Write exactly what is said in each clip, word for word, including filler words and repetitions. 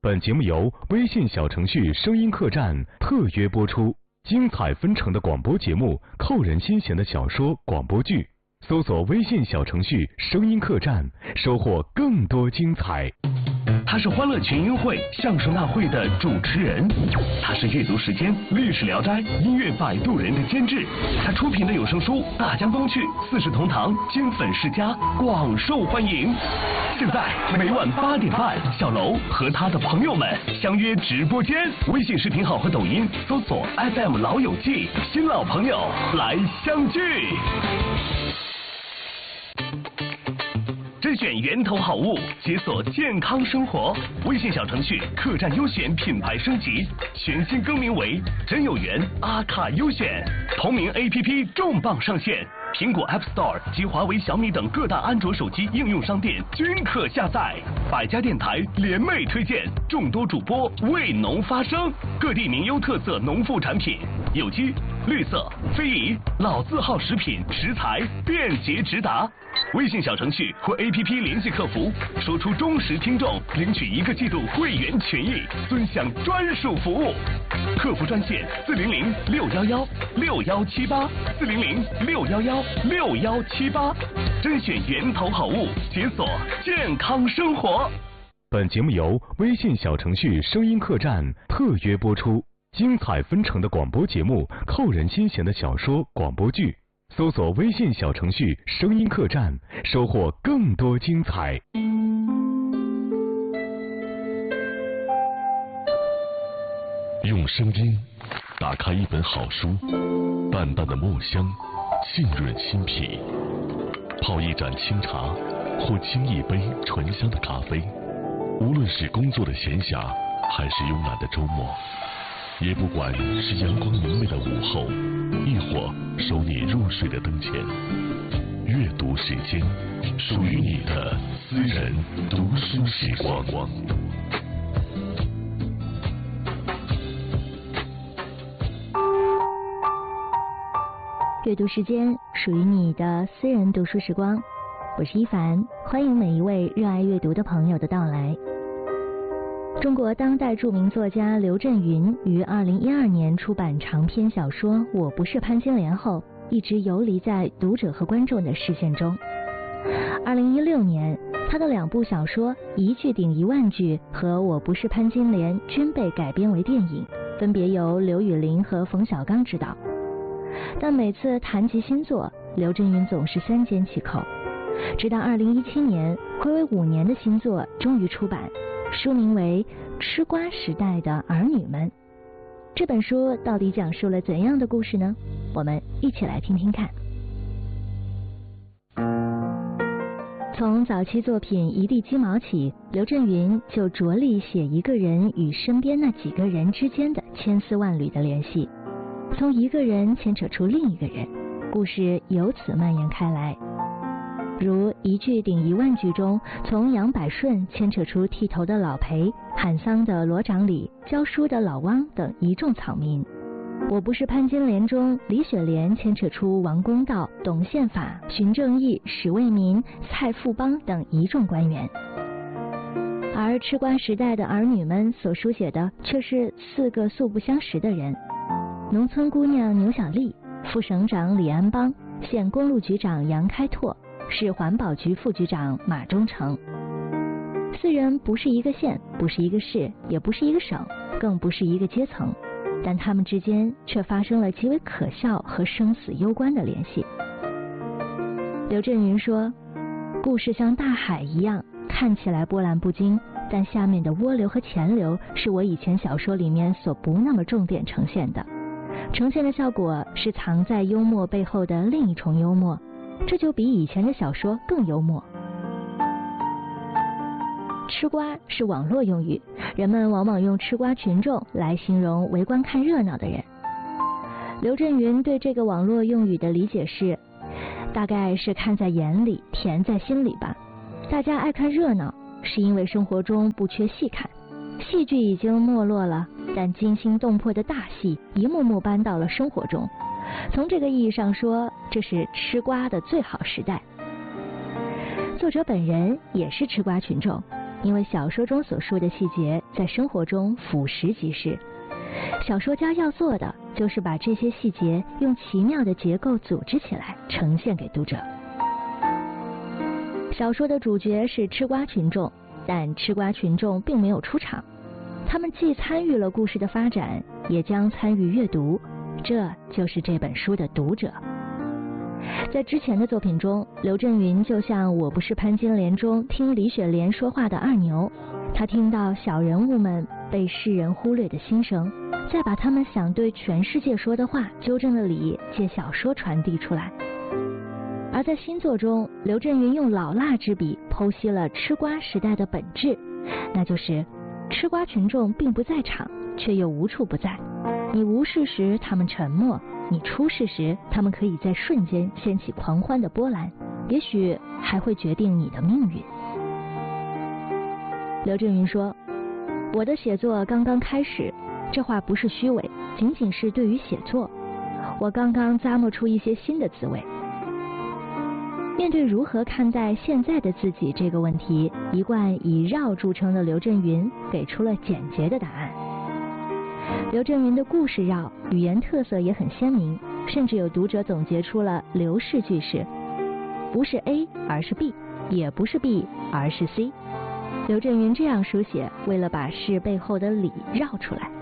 本节目由微信小程序声音客栈特约播出，精彩纷呈的广播节目，扣人心弦的小说、广播剧，搜索微信小程序声音客栈，收获更多精彩。 他是欢乐群英会相声大会的主持人，他是阅读时间、历史聊斋、音乐摆渡人的监制，他出品的有声书《大江东去》《四世同堂》金粉世家广受欢迎。现在每晚八点半，小楼和他的朋友们相约直播间，微信视频号和抖音搜索 F M 老友记，新老朋友来相聚。甄选源头好物，解锁健康生活。微信小程序客栈优选品牌升级，全新更名为真有缘阿卡优选。同名 A P P 重磅上线，苹果 App Store 及华为、小米等各大安卓手机应用商店均可下载。百家电台联袂推荐，众多主播为农发声，各地名优特色农副产品，有机、绿色、非遗、老字号食品食材便捷直达。微信小程序或 A P P 联系客服，说出忠实听众，领取一个季度会员权益，尊享专属服务。客服专线四零零六幺幺六幺七八四零零六幺幺六幺七八，甄选源头好物，解锁健康生活。 本节目由微信小程序声音客栈特约播出，精彩纷呈的广播节目，扣人心弦的小说、广播剧。搜索微信小程序声音客栈，收获更多精彩。 用声音打开一本好书，淡淡的墨香浸润心脾，泡一盏清茶或沏一杯醇香的咖啡，无论是工作的闲暇还是慵懒的周末，也不管是阳光明媚的午后，亦或守你入睡的灯前，阅读时间，属于你的私人读书时光。 阅读时间，属于你的私人读书时光。我是一凡，欢迎每一位热爱阅读的朋友的到来。中国当代著名作家刘震云于二零一二年出版长篇小说《我不是潘金莲》后，一直游离在读者和观众的视线中。二零一六年，他的两部小说《一句顶一万句》和《我不是潘金莲》均被改编为电影，分别由刘宇霖和冯小刚执导。但每次谈及新作，刘震云总是三缄其口。直到二零一七年，暌违五年的新作终于出版，书名为《吃瓜时代的儿女们》。这本书到底讲述了怎样的故事呢？我们一起来听听看。从早期作品《一地鸡毛》起，刘震云就着力写一个人与身边那几个人之间的千丝万缕的联系，从一个人牵扯出另一个人，故事由此蔓延开来。如一句顶一万句中，从杨百顺牵扯出剃头的老裴、喊丧的罗长礼、教书的老汪等一众草民。我不是潘金莲中，李雪莲牵扯出王公道、董宪法、荀正义、史卫民、蔡富邦等一众官员。而吃瓜时代的儿女们所书写的却是四个素不相识的人：农村姑娘牛小丽、副省长李安邦、县公路局长杨开拓、市环保局副局长马忠诚。四人不是一个县，不是一个市，也不是一个省，更不是一个阶层，但他们之间却发生了极为可笑和生死攸关的联系。刘震云说，故事像大海一样，看起来波澜不惊，但下面的涡流和潜流是我以前小说里面所不那么重点呈现的，呈现的效果是藏在幽默背后的另一重幽默，这就比以前的小说更幽默。吃瓜是网络用语，人们往往用吃瓜群众来形容围观看热闹的人。刘震云对这个网络用语的理解是，大概是看在眼里，甜在心里吧。大家爱看热闹，是因为生活中不缺戏看，戏剧已经没落了，但惊心动魄的大戏一幕幕搬到了生活中。从这个意义上说，这是吃瓜的最好时代。作者本人也是吃瓜群众， 因为小说中所述的细节在生活中俯拾即是。小说家要做的就是把这些细节用奇妙的结构组织起来，呈现给读者。小说的主角是吃瓜群众，但吃瓜群众并没有出场，他们既参与了故事的发展，也将参与阅读，这就是这本书的读者。在之前的作品中，刘震云就像《我不是潘金莲》中听李雪莲说话的二牛，他听到小人物们被世人忽略的心声，再把他们想对全世界说的话纠正的理借小说传递出来。而在新作中，刘震云用老辣之笔剖析了吃瓜时代的本质，那就是吃瓜群众并不在场，却又无处不在。你无事时他们沉默，你出事时他们可以在瞬间掀起狂欢的波澜，也许还会决定你的命运。刘震云说，我的写作刚刚开始，这话不是虚伪，仅仅是对于写作，我刚刚咂摸出一些新的滋味。面对如何看待现在的自己这个问题，一贯以绕著称的刘震云给出了简洁的答案。刘震云的故事绕，语言特色也很鲜明，甚至有读者总结出了刘氏句式，不是 A 而是 B， 也不是 B 而是 C。 刘震云这样书写，为了把事背后的理绕出来。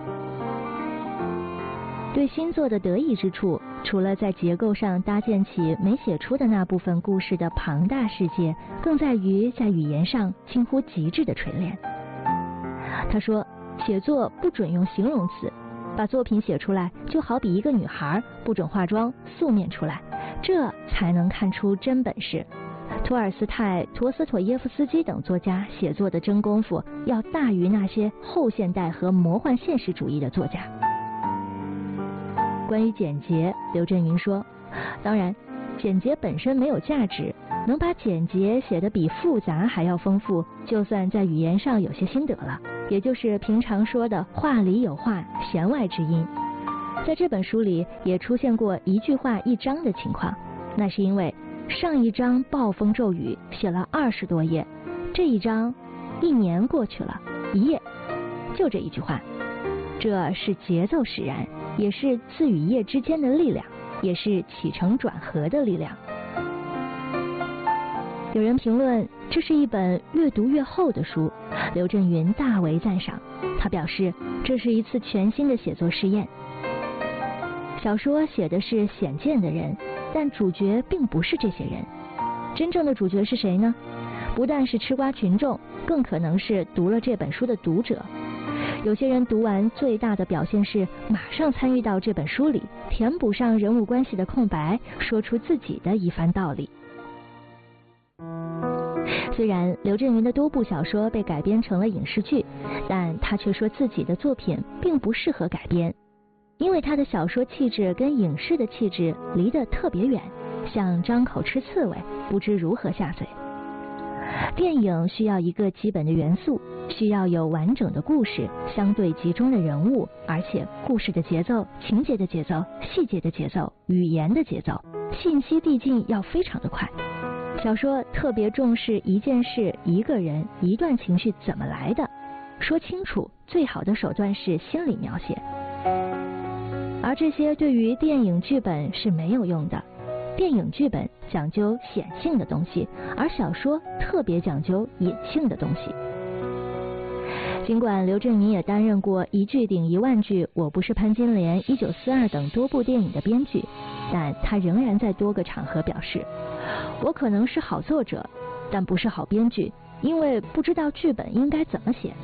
对新作的得意之处，除了在结构上搭建起没写出的那部分故事的庞大世界，更在于在语言上近乎极致的锤炼。他说，写作不准用形容词，把作品写出来就好比一个女孩不准化妆，素面出来，这才能看出真本事。托尔斯泰、陀思妥耶夫斯基等作家写作的真功夫要大于那些后现代和魔幻现实主义的作家。关于简洁，刘震云说，当然简洁本身没有价值，能把简洁写得比复杂还要丰富，就算在语言上有些心得了，也就是平常说的话里有话，弦外之音。在这本书里也出现过一句话一章的情况，那是因为上一章暴风骤雨写了二十多页，这一章一年过去了，一页就这一句话，这是节奏使然，也是字与页之间的力量，也是起承转合的力量。有人评论这是一本越读越厚的书，刘震云大为赞赏，他表示这是一次全新的写作试验。小说写的是显见的人，但主角并不是这些人。真正的主角是谁呢？不但是吃瓜群众，更可能是读了这本书的读者。有些人读完最大的表现是马上参与到这本书里，填补上人物关系的空白，说出自己的一番道理。虽然刘震云的多部小说被改编成了影视剧，但他却说自己的作品并不适合改编，因为他的小说气质跟影视的气质离得特别远，像张口吃刺猬，不知如何下嘴。电影需要一个基本的元素，需要有完整的故事，相对集中的人物，而且故事的节奏、情节的节奏、细节的节奏、语言的节奏、信息递进要非常的快。小说特别重视一件事、一个人、一段情绪怎么来的，说清楚最好的手段是心理描写，而这些对于电影剧本是没有用的。电影剧本讲究显性的东西，而小说特别讲究隐性的东西。尽管刘震云也担任过《一句顶一万句》《我不是潘金莲》《一九四二》等多部电影的编剧，但他仍然在多个场合表示，我可能是好作者，但不是好编剧，因为不知道剧本应该怎么写。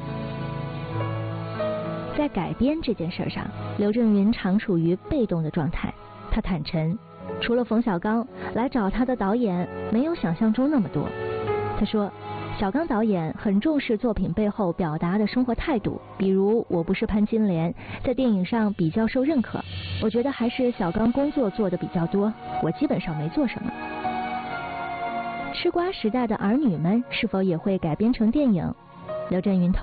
在改编这件事上，刘震云常处于被动的状态。他坦陈，除了冯小刚，来找他的导演没有想象中那么多。他说，小刚导演很重视作品背后表达的生活态度，比如《我不是潘金莲》在电影上比较受认可，我觉得还是小刚工作做的比较多，我基本上没做什么。吃瓜时代的儿女们是否也会改编成电影？刘震云